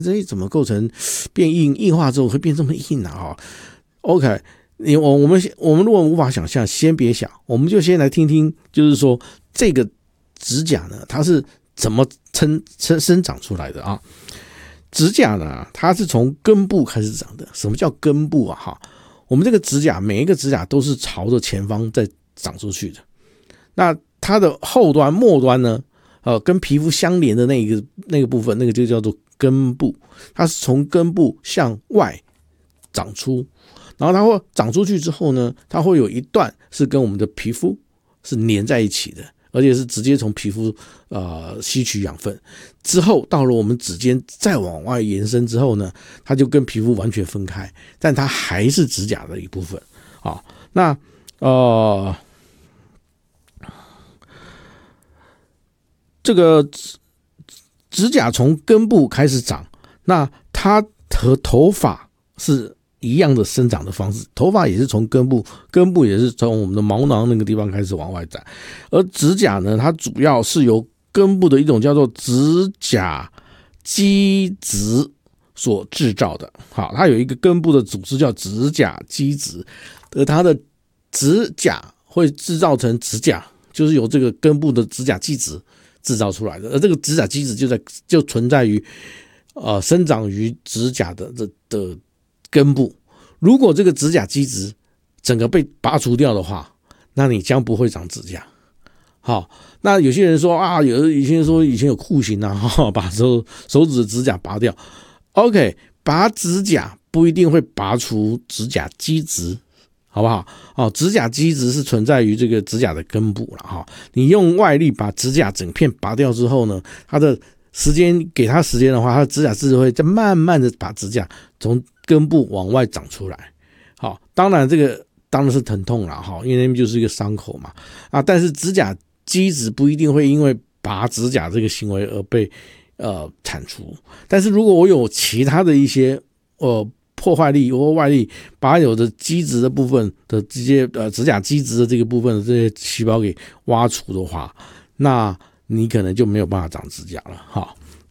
这怎么构成变硬化之后会变这么硬啊？OK， 我们如果无法想象，先别想，我们就先来听听，就是说这个指甲呢，它是怎么生长出来的啊？指甲呢，它是从根部开始长的。什么叫根部啊？我们这个指甲，每一个指甲都是朝着前方在长出去的。那它的后端、末端呢，跟皮肤相连的那个部分，那个就叫做根部。它是从根部向外长出，然后它会长出去之后呢，它会有一段是跟我们的皮肤是粘在一起的，而且是直接从皮肤吸取养分，之后到了我们指尖再往外延伸之后呢，它就跟皮肤完全分开，但它还是指甲的一部分。好，那这个指甲从根部开始长，那它和头发是一样的生长的方式，头发也是从根部也是从我们的毛囊那个地方开始往外长，而指甲呢，它主要是由根部的一种叫做指甲基质所制造的。好，它有一个根部的组织叫指甲基质，而它的指甲会制造成指甲，就是由这个根部的指甲基质制造出来的，而这个指甲基质就存在于生长于指甲的根部。如果这个指甲基质整个被拔除掉的话，那你将不会长指甲。好，那有些人说啊，以前有酷刑啊，把手指的指甲拔掉。OK， 拔指甲不一定会拔除指甲基质，好不好？指甲基质是存在于这个指甲的根部了。你用外力把指甲整片拔掉之后呢，它的时间给它时间的话，它的指甲基质会再慢慢的把指甲从根部往外长出来。好，当然这个当然是疼痛啦，因为那边就是一个伤口嘛。但是指甲基质不一定会因为拔指甲这个行为而被铲除。但是如果我有其他的一些破坏力或外力，把有的基质的部分的这些指甲基质的这个部分的这些细胞给挖除的话，那你可能就没有办法长指甲了。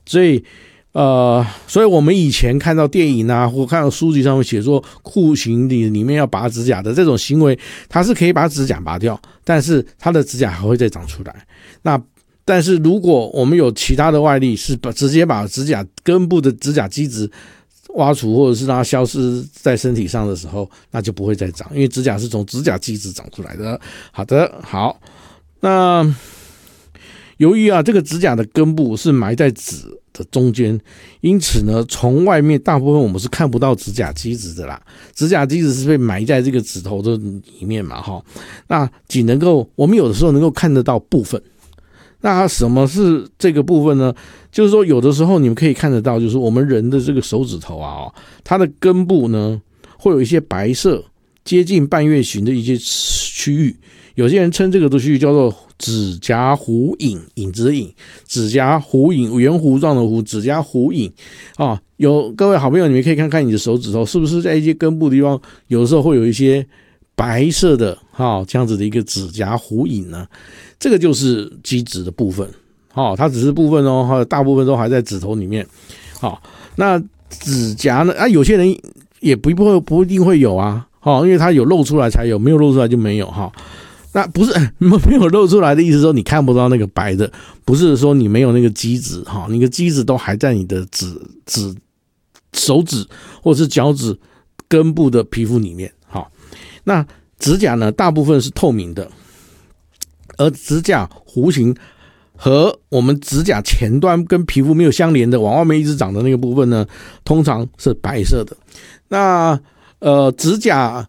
所以我们以前看到电影啊，或看到书籍上面写说酷刑里面要拔指甲的这种行为，它是可以把指甲拔掉，但是它的指甲还会再长出来。但是如果我们有其他的外力，是直接把指甲根部的指甲基质挖除，或者是让它消失在身体上的时候，那就不会再长，因为指甲是从指甲基质长出来的。好，那由于这个指甲的根部是埋在指的中间，因此呢，从外面大部分我们是看不到指甲基质的啦。指甲基质是被埋在这个指头的里面嘛，那我们有的时候能够看得到部分。那什么是这个部分呢？就是说有的时候你们可以看得到，就是我们人的这个手指头它的根部呢会有一些白色接近半月形的一些区域，有些人称这个区域叫做指甲弧影，影子的影，指甲弧影，圆弧状的弧，指甲弧影各位好朋友，你们可以看看你的手指头是不是在一些根部的地方，有的时候会有一些白色的这样子的一个指甲弧影呢，这个就是基质的部分。它只是部分大部分都还在指头里面。那指甲呢有些人也不一定会有因为它有露出来才有，没有露出来就没有那不是没有露出来的意思说你看不到那个白的，不是说你没有那个基质你的基质都还在你的手指或者是脚趾根部的皮肤里面。那指甲呢大部分是透明的，而指甲弧形和我们指甲前端跟皮肤没有相连的往外面一直长的那个部分呢，通常是白色的。那指甲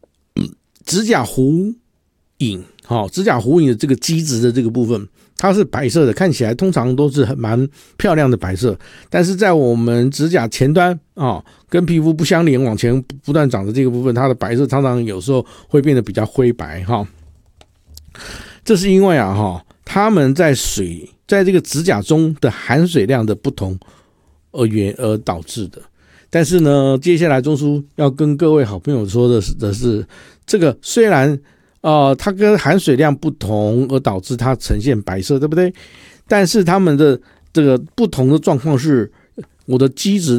弧影指甲弧影的这个基质的这个部分，它是白色的，看起来通常都是蛮漂亮的白色，但是在我们指甲前端跟皮肤不相连往前不断长的这个部分，它的白色常常有时候会变得比较灰白这是因为它们在这个指甲中的含水量的不同而导致的。但是呢，接下来中书要跟各位好朋友说的是这个虽然它跟含水量不同而导致它呈现白色，对不对？但是它们的这个不同的状况是，我的基质